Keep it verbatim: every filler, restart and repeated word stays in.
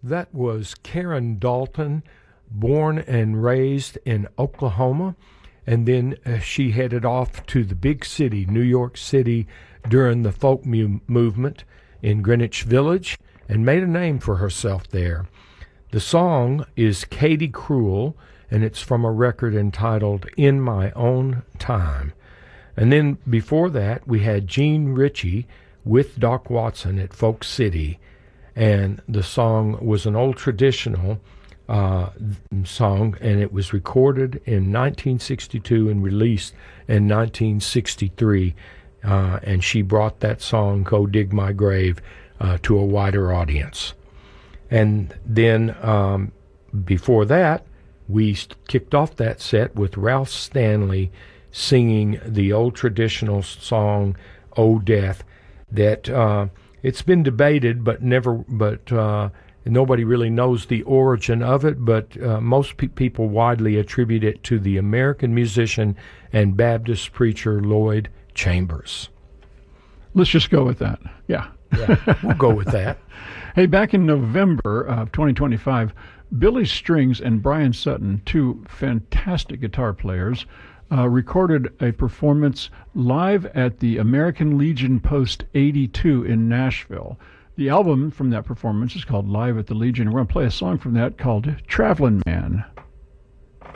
That was Karen Dalton, born and raised in Oklahoma, and then uh, she headed off to the big city, New York City, during the folk mu- movement in Greenwich Village, and made a name for herself there. The song is Katie Cruel, and it's from a record entitled In My Own Time. And then before that, we had Gene Ritchie with Doc Watson at Folk City, and the song was an old traditional uh, song, and it was recorded in nineteen sixty-two and released in nineteen sixty-three, uh, and she brought that song, Go Dig My Grave, uh, to a wider audience. And then um, before that, we kicked off that set with Ralph Stanley singing the old traditional song, Oh Death, that uh, it's been debated, but never, but uh, nobody really knows the origin of it, but uh, most pe- people widely attribute it to the American musician and Baptist preacher Lloyd Chambers. Let's just go with that. Yeah. Yeah, we'll go with that. Hey, back in November of twenty twenty-five, Billy Strings and Brian Sutton, two fantastic guitar players, uh, recorded a performance live at the American Legion Post eighty-two in Nashville. The album from that performance is called Live at the Legion. We're going to play a song from that called Traveling Man.